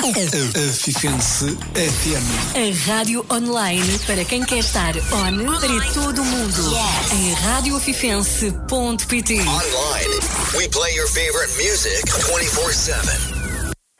A Fifense FM. A rádio online para quem quer estar on para todo o mundo. Em radioafifense.pt. Online, we play your favorite music 24/7.